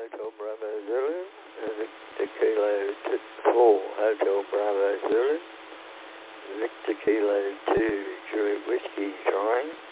Hotel Bravo Zulu, Victor Kilo 4, Hotel Bravo Zulu, Victor Kilo 2, Juliet Whiskey Trying.